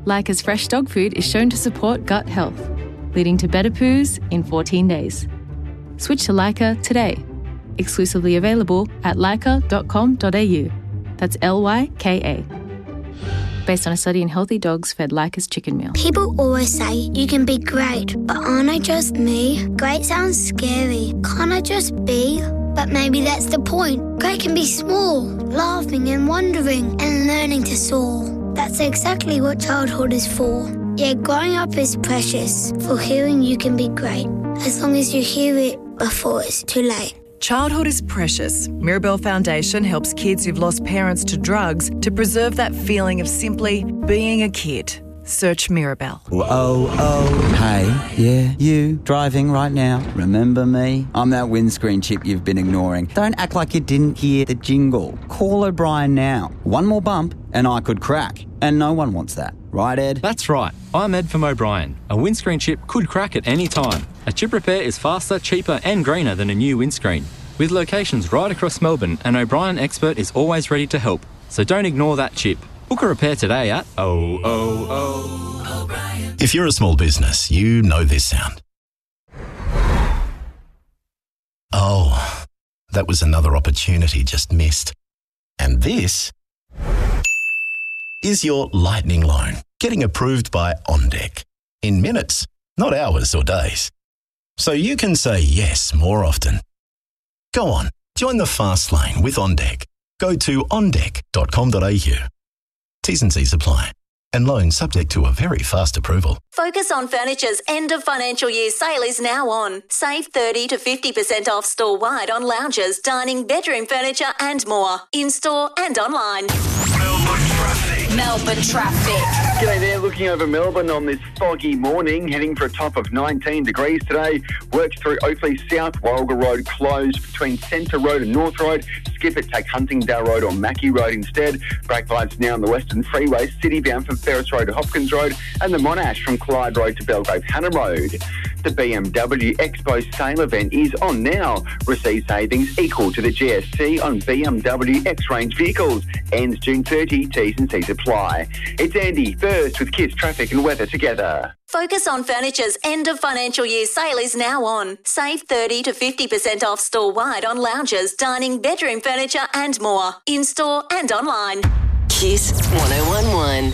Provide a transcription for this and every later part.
Leica's fresh dog food is shown to support gut health, leading to better poos in 14 days. Switch to Leica today. Exclusively available at leica.com.au. That's Lyka. Based on a study in healthy dogs fed Leica's chicken meal. People always say you can be great, but aren't I just me? Great sounds scary. Can't I just be? But maybe that's the point. Great can be small, laughing and wondering and learning to soar. That's exactly what childhood is for. Yeah, growing up is precious. For hearing you can be great, as long as you hear it before it's too late. Childhood is precious. Mirabelle Foundation helps kids who've lost parents to drugs to preserve that feeling of simply being a kid. Search Mirabelle. Hey, yeah, you, driving right now. Remember me? I'm that windscreen chip you've been ignoring. Don't act like you didn't hear the jingle. Call O'Brien now. One more bump and I could crack. And no one wants that. Right, Ed? That's right. I'm Ed from O'Brien. A windscreen chip could crack at any time. A chip repair is faster, cheaper and greener than a new windscreen. With locations right across Melbourne, an O'Brien expert is always ready to help. So don't ignore that chip. Book a repair today at O'Brien. If you're a small business, you know this sound. Oh, that was another opportunity just missed. And this is your lightning loan, getting approved by OnDeck. In minutes, not hours or days. So you can say yes more often. Go on, join the fast lane with OnDeck. Go to ondeck.com.au. T's and C's apply. And loan subject to a very fast approval. Focus on Furniture's end of financial year sale is now on. Save 30 to 50% off store-wide on lounges, dining, bedroom furniture and more. In-store and online. Melbourne traffic. G'day there, looking over Melbourne on this foggy morning, heading for a top of 19 degrees today. Works through Oakleigh South, Warragul Road closed between Centre Road and North Road. Skip it, take Huntingdale Road or Mackie Road instead. Brake lights now on the Western Freeway, city bound from Ferris Road to Hopkins Road, and the Monash from Clyde Road to Belgrave Hannah Road. The BMW Expo sale event is on now. Receive savings equal to the GST on BMW X-Range vehicles. Ends June 30, T's and C's apply. It's Andy, first with Kiss Traffic and Weather together. Focus on Furniture's end of financial year sale is now on. Save 30 to 50% off store-wide on lounges, dining, bedroom furniture and more. In-store and online. Kiss 1011.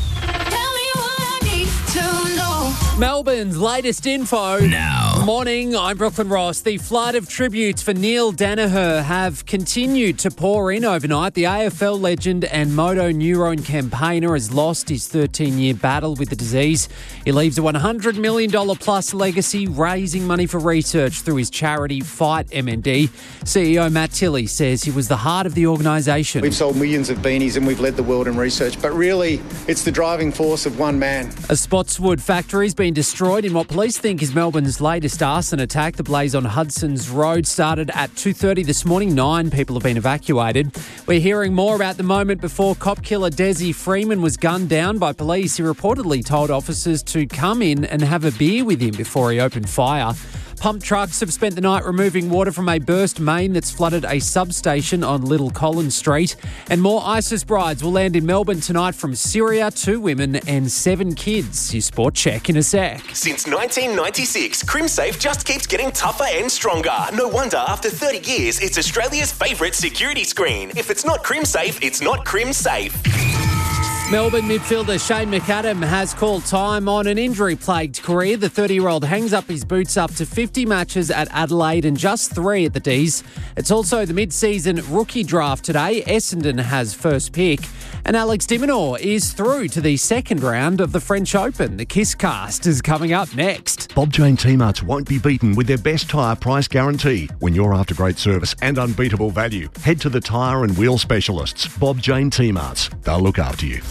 Melbourne's latest info. Now. Morning, I'm Brooklyn Ross. The flood of tributes for Neil Danaher have continued to pour in overnight. The AFL legend and moto neurone campaigner has lost his 13-year battle with the disease. He leaves a $100 million plus legacy, raising money for research through his charity Fight MND. CEO Matt Tilley says he was the heart of the organisation. We've sold millions of beanies and we've led the world in research, but really it's the driving force of one man. A Spotswood factory has been destroyed in what police think is Melbourne's latest arson attack. The blaze on Hudson's Road started at 2:30 this morning. 9 people have been evacuated. We're hearing more about the moment before cop killer Desi Freeman was gunned down by police. He reportedly told officers to come in and have a beer with him before he opened fire. Pump trucks have spent the night removing water from a burst main that's flooded a substation on Little Collins Street. And more ISIS brides will land in Melbourne tonight from Syria, 2 women and 7 kids. Your sport check in a sec. Since 1996, CrimSafe just keeps getting tougher and stronger. No wonder after 30 years, it's Australia's favourite security screen. If it's not CrimSafe, it's not CrimSafe. Melbourne midfielder Shane McAdam has called time on an injury-plagued career. The 30-year-old hangs up his boots up to 50 matches at Adelaide and just 3 at the D's. It's also the mid-season rookie draft today. Essendon has first pick. And Alex de Minaur is through to the second round of the French Open. The Kiss Cast is coming up next. Bob Jane T-Marts won't be beaten with their best tyre price guarantee. When you're after great service and unbeatable value, head to the tyre and wheel specialists. Bob Jane T-Marts. They'll look after you.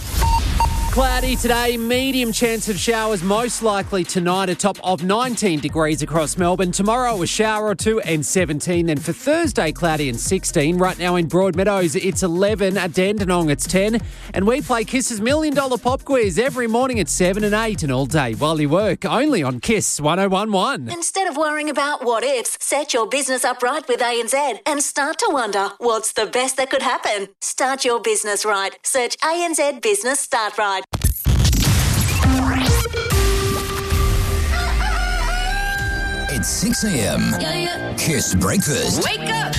Cloudy today, medium chance of showers most likely tonight, a top of 19 degrees across Melbourne. Tomorrow a shower or 2 and 17. Then for Thursday, cloudy and 16. Right now in Broadmeadows, it's 11. At Dandenong, it's 10. And we play Kiss's $1 Million Pop Quiz every morning at 7 and 8 and all day while you work, only on Kiss 1011. Instead of worrying about what ifs, set your business up right with ANZ and start to wonder what's the best that could happen. Start your business right. Search ANZ Business Start Right. at 6 a.m. Kiss Breakfast. Wake up!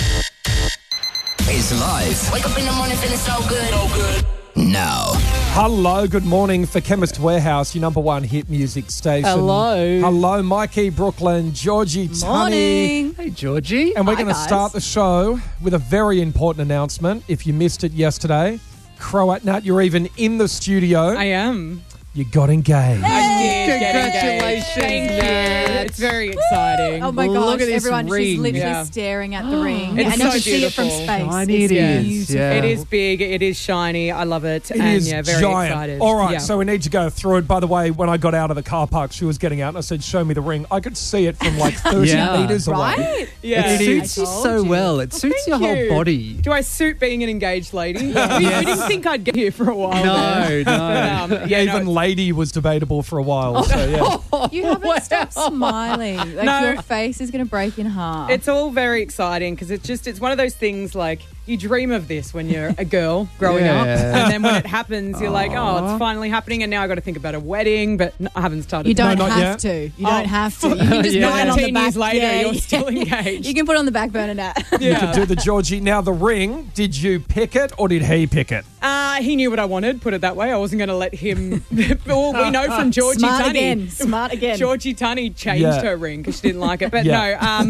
Is live. Wake up in the morning feeling so good. So good. Now. Hello, good morning for Chemist Warehouse, your number one hit music station. Hello, Mikey, Brooklyn, Georgie, Morning. Tunny. Hey, Georgie. And we're going to start the show with a very important announcement. If you missed it yesterday, Croat Nut, you're even in the studio. I am. You got engaged. Congratulations. Thank you. It's very exciting. Oh my Look gosh, at this everyone, she's ring. literally staring at the ring. It's I know so to see it from beautiful. space. Shiny It's it is, beautiful. yeah. It is big. It is shiny. I love it. It and is very giant. excited. All right, Yeah. so we need to go through it. By the way, when I got out of the car park, she was getting out and I said, show me the ring. I could see it from like 30 Yeah. metres away. Right? Yeah. It suits you so well. It suits your whole you. body. Do I suit being an engaged lady? We didn't think I'd get here for a while. No, there. no. But, Even lady was debatable for a while. So, yeah. You haven't stopped smiling. Like No. your face is going to break in half. It's all very exciting because it's one of those things like you dream of this when you're a girl growing up, Yeah. and then when it happens, you're like, oh, it's finally happening, and now I got to think about a wedding, but I haven't started. You don't not have yet. to. You don't have to. You can just Yeah. put it on the 19 back. years later, Yeah, you're yeah. still engaged. You can put it on the back burner now. You could do the Georgie. Now, the ring, did you pick it or did he pick it? He knew what I wanted, put it that way. I wasn't going to let him. Well, we know from Georgie Smart Tunney. again. Smart again. Georgie Tunney changed Yeah. her ring because she didn't like it. But Yeah.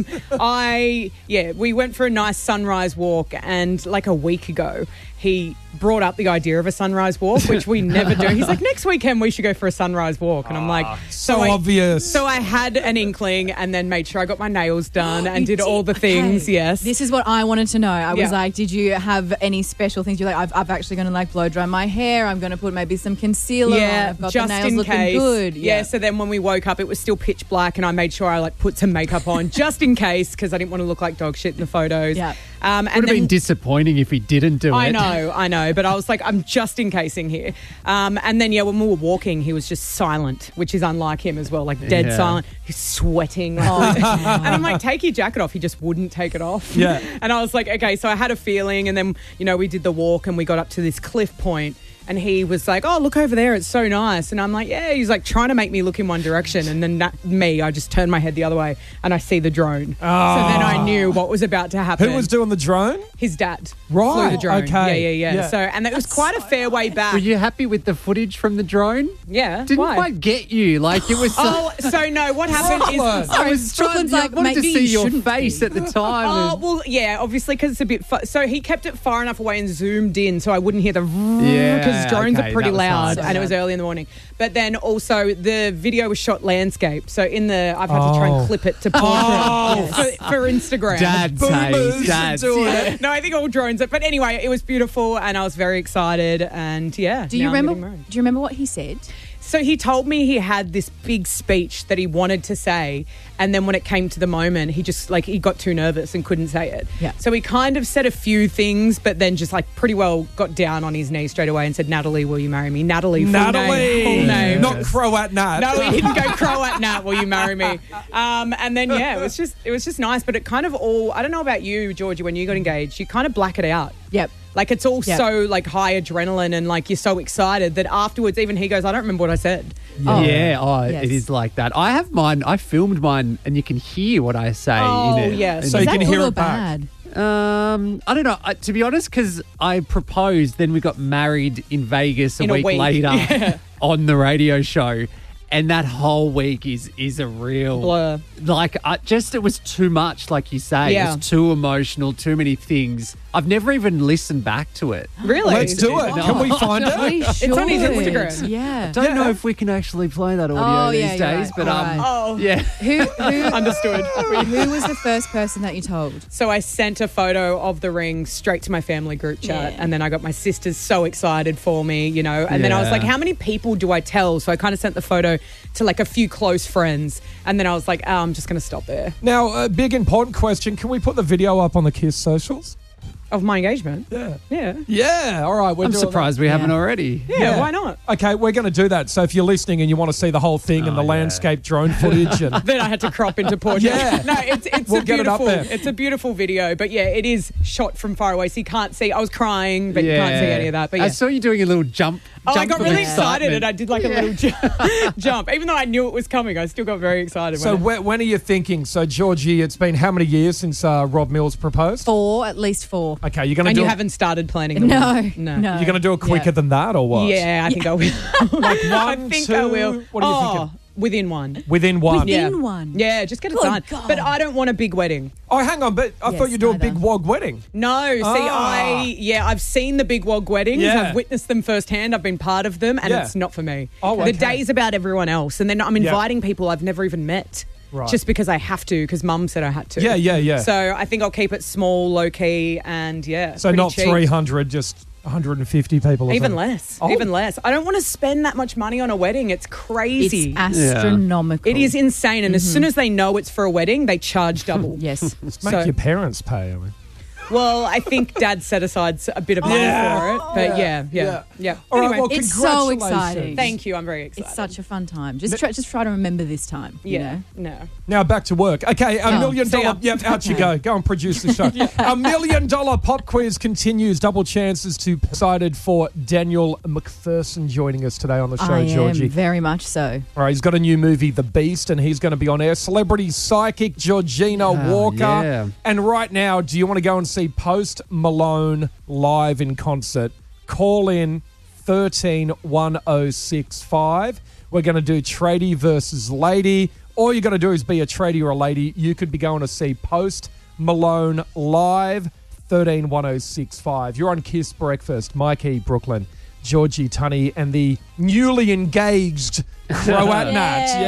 no, we went for a nice sunrise walk, and like a week ago, he brought up the idea of a sunrise walk, which we never do. He's like, next weekend we should go for a sunrise walk. And I'm like, so obvious. So I had an inkling and then made sure I got my nails done and did all the things. Okay. Yes. This is what I wanted to know. I was Yeah. like, did you have any special things? You're like, I'm actually going to like blow dry my hair. I'm going to put maybe some concealer on. I've got just the nails in looking case. good. Yeah. So then when we woke up, it was still pitch black, and I made sure I like put some makeup on just in case because I didn't want to look like dog shit in the photos. Yeah. And Would have then been disappointing if he didn't do I it. know, but I was like, I'm just in casing here. And then when we were walking, he was just silent, which is unlike him as well, like dead Yeah. silent. He's sweating, and I'm like, take your jacket off. He just wouldn't take it off. Yeah. And I was like, okay, so I had a feeling, and then we did the walk, and we got up to this cliff point. And he was like, oh, look over there. It's so nice. And I'm like, yeah. He's like trying to make me look in one direction. And then I just turned my head the other way and I see the drone. Oh. So then I knew what was about to happen. Who was doing the drone? His dad. Right. Flew the drone. Okay. Yeah. So, and it was quite a fair way back. Were you happy with the footage from the drone? Yeah. Didn't Why? quite get you. Like it was. So no, what happened is... I was trying. I wanted to maybe see you your shouldn't face be. at the time. Oh, and- well, yeah, obviously, because it's a bit... So he kept it far enough away and zoomed in so I wouldn't hear the... Yeah, Because drones okay, are pretty that was loud, hard. and it was early in the morning. But then also the video was shot landscape. So I've had to try and clip it to portrait for Instagram. Dads, hey, dads. Yeah. No, I think all drones. But anyway, it was beautiful, and I was very excited. And yeah, Do you now I'm remember? getting married. Do you remember what he said? So he told me he had this big speech that he wanted to say, and then when it came to the moment, he just he got too nervous and couldn't say it. Yeah. So he kind of said a few things, but then just pretty well got down on his knees straight away and said, "Natalie, will you marry me?" Natalie, full name. Not Croat Nat. No, he didn't go Croat Nat, will you marry me? And then it was just nice, but it kind of all, I don't know about you, Georgie, when you got engaged, you kind of black it out. Yep. It's all so high adrenaline and you're so excited that afterwards, even he goes, I don't remember what I said. It is like that. I have mine. I filmed mine, and you can hear what I say in it. yes. So you can hear it bad? I don't know. To be honest, because I proposed, then we got married in Vegas a week later on the radio show. And that whole week is a real blur. It was too much, like you say. Yeah. It was too emotional, too many things. I've never even listened back to it. Really? Let's do it. Can we find it? We should. It's on his Instagram. Yeah. I don't know if we can actually play that audio these days, but yeah. Who Understood. Who was the first person that you told? So I sent a photo of the ring straight to my family group chat, and then I got my sisters so excited for me, and then I was like, how many people do I tell? So I kind of sent the photo to a few close friends, and then I was like, I'm just going to stop there. Now, a big important question. Can we put the video up on the KISS socials? Of my engagement? Yeah. Yeah. Yeah. All right. I'm surprised we haven't already. Yeah, why not? Okay, we're going to do that. So if you're listening and you want to see the whole thing and the landscape drone footage, and Then I had to crop into Portugal. Yeah. No, it's We'll a get it up beautiful. there. It's a beautiful video, but yeah, it is shot from far away, so you can't see. I was crying, but you can't see any of that. But yeah. I saw you doing a little jump. Oh, I got of really excited excitement. and I did like a little jump. Even though I knew it was coming, I still got very excited. so when are you thinking? So Georgie, it's been how many years since Rob Mills proposed? 4, at least 4. Okay, you're going to and do you it- haven't started planning the No, wedding? no. You're going to do it quicker than that, or what? Yeah, I think I will. Like I one, think two. I will. What are you thinking? Within one. Within one. Within one. Yeah, just get it Good done. God. But I don't want a big wedding. Oh, hang on, but I thought you'd do a big wog wedding. No, see, I've seen the big wog weddings. Yeah. I've witnessed them firsthand. I've been part of them, and Yeah. it's not for me. Oh, The okay. day's about everyone else, and then I'm Yeah. inviting people I've never even met. Right. Just because I have to, because Mum said I had to. Yeah. So I think I'll keep it small, low key, and So pretty not cheap. 300, just 150 people. Or Even something. less. Oh. Even less. I don't want to spend that much money on a wedding. It's crazy. It's astronomical. It is insane. And as soon as they know it's for a wedding, they charge double. Yes. Just make your parents pay. I mean. Well, I think Dad set aside a bit of money for it. But yeah. All right, Anyway, well, It's so congratulations. exciting. thank you. I'm very excited. It's such a fun time. Just try to remember this time. You know? No. Now back to work. Okay, $1 million. see ya. Yep, out you go. Go and produce the show. $1 million pop quiz continues. Double chances to decided for Daniel McPherson joining us today on the show, I Georgie. am very much so. All right, he's got a new movie, The Beast, and he's going to be on air. Celebrity psychic Georgina Walker. yeah. And right now, do you want to go and see Post Malone live in concert? Call in 131065. We're going to do tradie versus lady. All you got to do is be a tradie or a lady. You could be going to see Post Malone live, 131065. You're on Kiss Breakfast. Mikey, Brooklyn, Georgie, Tunny, and the newly engaged Croat Nat.